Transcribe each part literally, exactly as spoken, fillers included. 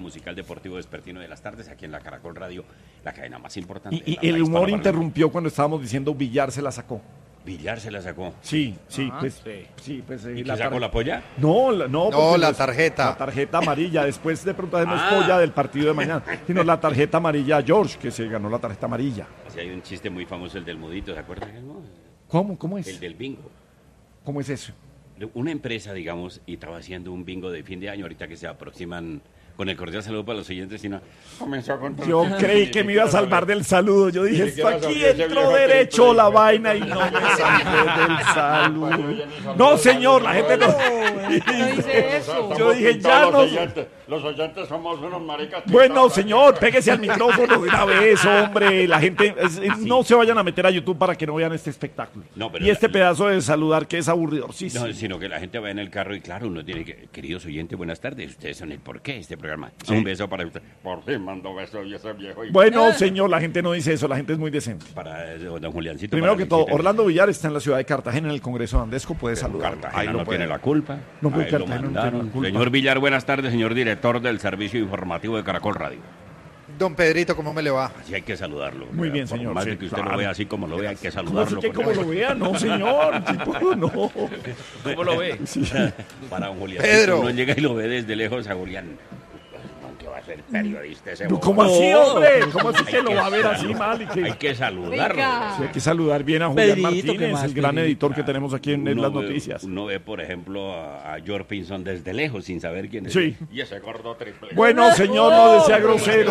musical deportivo despertino de las tardes, aquí en la Caracol Radio, la cadena más importante. Y, y el humor interrumpió cuando estábamos diciendo Villar se la sacó. Villar se la sacó. Sí, sí, Ajá, pues, sí. sí, pues. eh, ¿Y la que sacó tar- la polla? No, la- no, No, porque la los- tarjeta. La tarjeta amarilla. Después de pronto hacemos Ah. polla del partido de mañana. Sino la tarjeta amarilla a George, que se ganó la tarjeta amarilla. Así hay un chiste muy famoso, el del mudito, ¿se acuerdan? No? ¿Cómo? ¿Cómo es? El del bingo. ¿Cómo es eso? Una empresa, digamos, y estaba haciendo un bingo de fin de año, ahorita que se aproximan, con el cordial saludo para los oyentes, y no, comenzó con todo- Yo creí que me iba a salvar del saludo. Yo dije, Ni esto siquiera aquí sabía ese entró viejo derecho triple. la vaina y no me salvé del saludo. No, señor, la gente no. No dice eso. Yo dije, ya no. Los oyentes somos unos maricas. Bueno, señor, pégese al micrófono de una vez, hombre. La gente, es- es- no se vayan a meter a YouTube para que no vean este espectáculo. No, pero y este la- pedazo de saludar que es aburridor. Sí, sí. No, sino que la gente va en el carro y claro, uno tiene que, queridos oyentes, buenas tardes, ustedes son el porqué de este programa. Un beso para usted. Por fin mando beso y ese viejo. Y Bueno, señor, la gente no dice eso, la gente es muy decente. para eh, don Juliancito. Primero para que todo, Luisito. Orlando Villar está en la ciudad de Cartagena, en el Congreso de Andesco, puede Pero saludar. Cartagena no tiene la culpa. No, pero Ahí lo Cartagena no mandaron. tiene la culpa. Señor Villar, buenas tardes, señor director del servicio informativo de Caracol Radio. Don Pedrito, ¿cómo me le va? Así hay que saludarlo. Muy bien, Por señor, más sí, de que usted claro. lo vea así como lo vea, hay que ¿Cómo así saludarlo. que porque- como lo vea? No, señor. Tipo, no. ¿Cómo lo ve? Para don Julián. Pedro. Uno llega y lo ve desde lejos a Julián. Que va a ser periodista ese bobo. ¿Cómo así, hombre? ¿Cómo así Hay que lo va a ver así saludar- mal? Y que... Hay que saludarlo. Venga. Sí, hay que saludar bien a Julián Pedrito, ¿qué Martínez, más, el gran Pedrito? editor que tenemos aquí en, en Uno las ve- noticias. Uno ve, por ejemplo, a, a George Pinson desde lejos sin saber quién es. Sí. Y ese gordo triple. Bueno, señor, no sea grosero.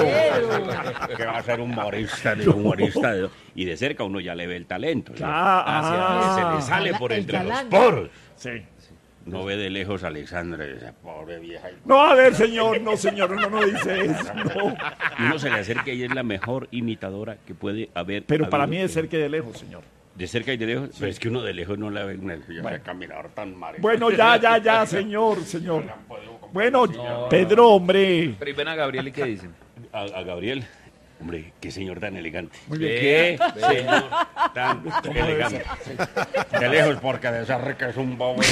Que va a ser humorista, de humorista. de- y de cerca uno ya le ve el talento. ¿sí? Ah, ah. Se le sale por El entre los galán. poros. Sí. No ve de lejos a Alexandra, esa pobre vieja. No, a ver, señor, no, señor, uno no dice eso. No. Y uno se le acerca y ella es la mejor imitadora que puede haber. Pero para habido. mí de cerca y de lejos, señor. De cerca y de lejos, pero es que uno de lejos no la ve. Una, ese caminador tan maricón. Bueno, ya, ya, ya, señor, señor. Bueno, Pedro, hombre. Pero y ven a Gabriel y qué dicen. A, a Gabriel, hombre, qué señor tan elegante. Muy bien. Qué señor tan elegante. De lejos, porque de cerca es un bobo.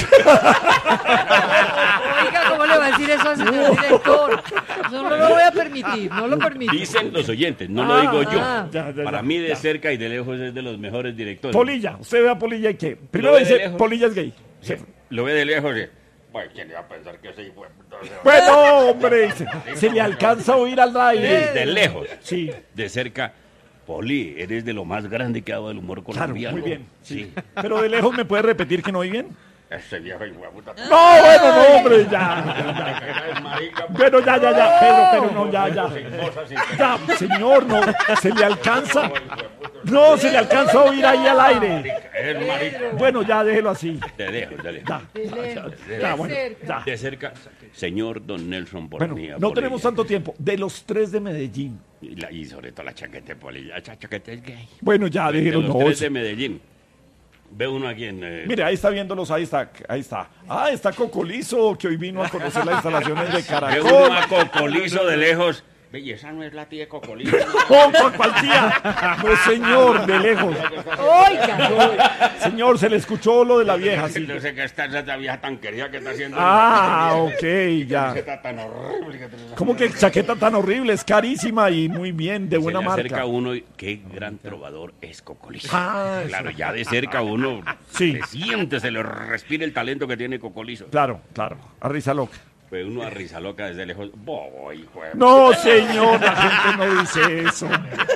Oiga, ¿cómo le va a decir eso al señor director? Yo no lo voy a permitir, no lo permito. Dicen los oyentes, no lo Ah, digo yo. ah. Ya, ya, Para ya, mí, de ya. cerca y de lejos es de los mejores directores. Polilla, usted ve a Polilla y qué. Primero ve de dice, lejos. Polilla es gay. Sí. Lo ve de lejos y. Bueno, ¿quién iba a pensar que ese hijo de puta se va a- Bueno, hombre, se, se le alcanza a oír al aire. Desde lejos. Sí, De cerca, Poli, eres de lo más grande que ha dado el humor claro, colombiano. muy bien. Sí. Pero de lejos me puede repetir que no oí bien. Ese viejo hijo de puta. No, bueno, no, hombre, ya. Es marica, Bueno, ya, ya, ya, Pedro, pero no, ya, ya. sin cosas, sin- Ya, señor, no, se le alcanza. No, se le alcanza a oír ahí al aire. Es marica. Bueno, ya, déjelo así. De lejos, de lejos. Ya, De lejos, ya, de bueno, cerca. ya. De cerca, señor Don Nelson Bueno, Pornilla. no Polilla. tenemos tanto tiempo. De los tres de Medellín. Y, la- y sobre todo la chaqueta de Polilla. Esa chaqueta es gay. Bueno, ya, De déjelo, los no. tres de Medellín. Ve uno aquí en... eh, Mire, ahí está viéndolos, ahí está, ahí está. Ah, está Cocolizo, que hoy vino a conocer las instalaciones de ve Caracol. uno a Cocolizo de lejos. Ve, y esa no es la tía de Cocolizo. ¡Oh, ¿cuál- cuál tía! No, señor, de lejos. Oiga, Señor, se le escuchó lo de la vieja, sí. No sé qué está esa vieja tan querida que está haciendo. Ah, ok, ya. Está tan horrible que te- ¿Cómo que chaqueta tan horrible? Es carísima y muy bien, de buena se le acerca marca. uno y qué gran trovador es Cocolizo. Ah, Claro, ya de cerca uno Sí. se siente, se le respira el talento que tiene Cocolizo. Claro, claro, a risa loca. Ve uno a risa loca desde lejos. Bobo, hijo de- No, señor, la gente no dice eso.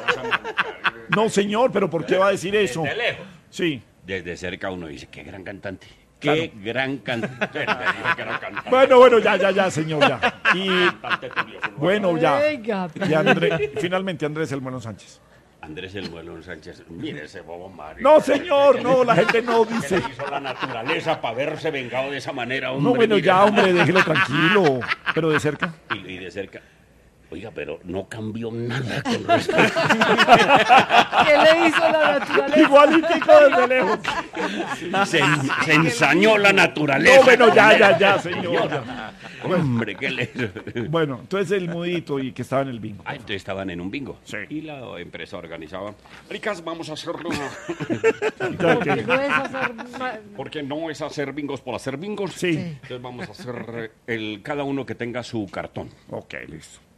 No, señor, pero ¿por qué va a decir eso? Desde lejos. Sí. Desde cerca uno dice, qué gran cantante. Claro. Qué gran cantante. Le dije que era cantante. Bueno, bueno, ya, ya, ya, señor, ya. Y Cantante curioso. bueno, ya. oiga. Y André, finalmente Andrés El Bueno Sánchez. Andrés el Muelón Sánchez. Mire ese bobo Mario. No, señor, no, la gente no ¿Qué dice. le hizo la naturaleza para verse vengado de esa manera, hombre? No, bueno, Mire. ya, hombre, déjelo tranquilo. Pero de cerca. Y, y de cerca. Oiga, pero no cambió nada con respecto. ¿Qué le hizo la naturaleza? Igualitico desde lejos. Se, se ensañó la naturaleza. No, bueno, ya, ya, ya, señor. ya. Hombre, ¿qué le hizo? Bueno, entonces el mudito y que estaba en el bingo. Ah, entonces estaban en un bingo. Sí. Y la empresa organizaba. Ricas, vamos a hacerlo. Ya que- No es hacer ma- Porque no es hacer bingos por hacer bingos. Sí. Entonces vamos a hacer el, cada uno que tenga su cartón. Ok, listo.